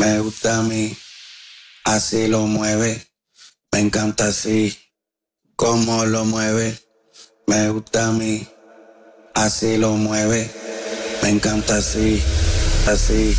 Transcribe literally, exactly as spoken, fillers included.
Me gusta a mí, así lo mueve. Me encanta así, cómo lo mueve. Me gusta a mí, así lo mueve. Me encanta así, así.